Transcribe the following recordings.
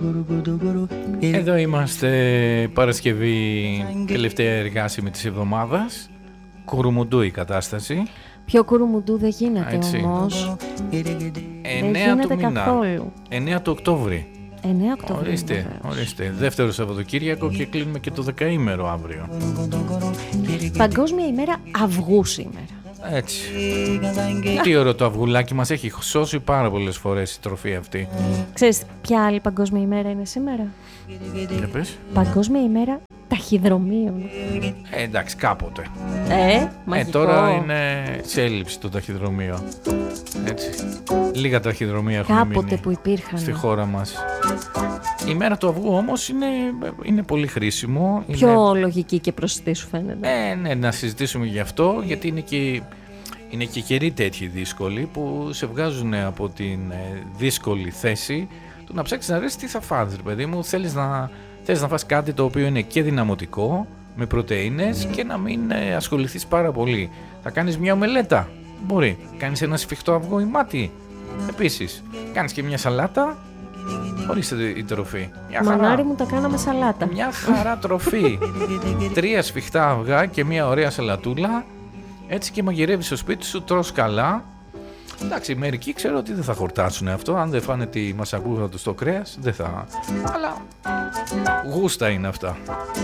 Εδώ είμαστε, Παρασκευή, τελευταία εργάσιμη της εβδομάδας. Κουρουμουντού η κατάσταση. Πιο κουρουμουντού δεν γίνεται όμως. 9 του μήνα. Καθόλου. 9 του Οκτώβρη. 9 Οκτώβρη. Ορίστε. Δεύτερο Σαββατοκύριακο και κλείνουμε και το δεκαήμερο αύριο. Παγκόσμια ημέρα αυγού σήμερα. Έτσι. Τι ωραίο το αυγουλάκι, μας έχει σώσει πάρα πολλές φορές η τροφή αυτή. Ξέρεις ποια άλλη παγκόσμια ημέρα είναι σήμερα? Για πες. Παγκόσμια ημέρα ταχυδρομείων. Εντάξει, κάποτε. Μαγικό. Τώρα είναι σε έλλειψη το ταχυδρομείο. Έτσι. Λίγα ταχυδρομεία έχουν μείνει κάποτε που υπήρχαν στη χώρα μας. Η μέρα του αυγού όμως είναι πολύ χρήσιμο. Πιο λογική και προσιτή σου φαίνεται. Ναι, να συζητήσουμε γι' αυτό, γιατί είναι και καιροί τέτοιοι δύσκολοι που σε βγάζουν από την δύσκολη θέση του να ψάξεις να ρίξεις τι θα φας, ρε παιδί μου. Θέλεις να φας κάτι το οποίο είναι και δυναμωτικό, με πρωτεΐνες, και να μην ασχοληθείς πάρα πολύ. Θα κάνεις μια ομελέτα, μπορεί. Κάνεις ένα σφιχτό αυγό ή μάτι, επίσης. Κάνεις και μια σαλάτα. Ορίστε η τροφή. Μανάρι μου, τα κάναμε σαλάτα. Μια χαρά τροφή. 3 σφιχτά αυγά και μια ωραία σαλατούλα. Έτσι, και μαγειρεύεις στο σπίτι σου, τρως καλά. Εντάξει, μερικοί ξέρω ότι δεν θα χορτάσουν αυτό. Αν δεν φάνε τη μασακούδα του στο κρέας, δεν θα. Αλλά γούστα είναι αυτά.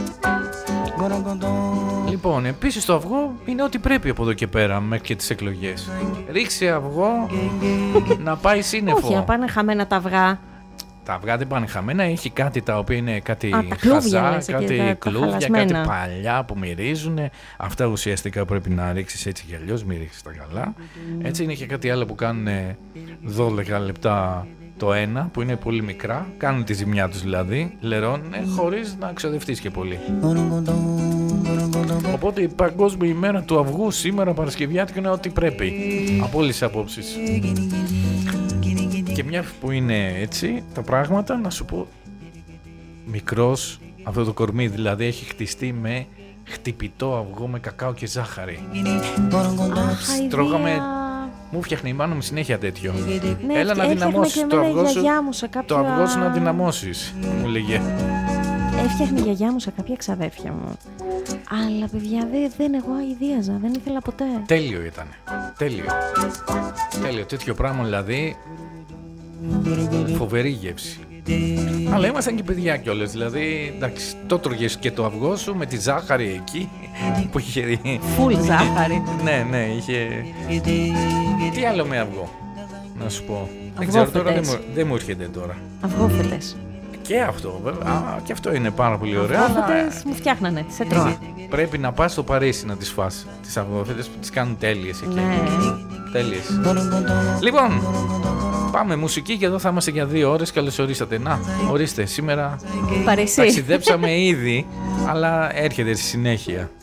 Λοιπόν, επίσης το αυγό είναι ό,τι πρέπει από εδώ και πέρα μέχρι και τις εκλογές. Ρίξε αυγό να πάει σύννεφο. Όχι, να πάνε χαμένα τα αυγά. Τα αυγά δεν πάνε χαμένα, έχει κάτι τα οποία είναι κάτι χαζά, κάτι κλούβια, κάτι παλιά που μυρίζουν. Αυτά ουσιαστικά πρέπει να ρίξεις έτσι κι αλλιώς, μη ρίξεις τα καλά. Έτσι είναι και κάτι άλλο που κάνουν 12 λεπτά το ένα, που είναι πολύ μικρά. Κάνουν τη ζημιά τους δηλαδή, λερώνουν χωρίς να ξοδευτείς και πολύ. Οπότε η παγκόσμια ημέρα του αυγού σήμερα Παρασκευιάτικο είναι ό,τι πρέπει, από όλες τις απόψεις. Και μια που είναι έτσι τα πράγματα, να σου πω, μικρός αυτό το κορμί δηλαδή έχει χτιστεί με χτυπητό αυγό με κακάο και ζάχαρη. Τρώγαμε, μου φτιάχνει η μάνα μου συνέχεια τέτοιο. Ναι, έλα να δυναμώσεις το αυγό σου, το αυγό σου να δυναμώσεις, μου λέγε. Έφτιαχνε η γιαγιά μου σε κάποια ξαδέρφια μου. Αλλά παιδιά δεν εγώ αηδίαζα, δεν ήθελα ποτέ. Τέλειο ήταν, τέλειο, τέτοιο πράγμα δηλαδή. Φοβερή γεύση. Αλλά ήμασταν και παιδιά κιόλας. Δηλαδή, εντάξει, το τρώγες και το αυγό σου με τη ζάχαρη εκεί που είχε. Φουλ ζάχαρη. Ναι, είχε. Τι άλλο με αυγό, να σου πω. Δεν ξέρω τώρα, δεν μου έρχεται τώρα. Αυγόφετες. Και αυτό, βέβαια. Και αυτό είναι πάρα πολύ ωραίο. Αυγόφετες μου φτιάχνανε, σε τρώα. Πρέπει να πας στο Παρίσι να τις φας. Τις αυγόφετες που τις κάνουν τέλειες εκεί. Ναι. Τέλειες. Λοιπόν, πάμε μουσική και εδώ θα είμαστε για 2 ώρες. Καλώς ορίσατε. Να, ορίστε, σήμερα Παρίσι. ταξιδέψαμε ήδη, αλλά έρχεται στη συνέχεια.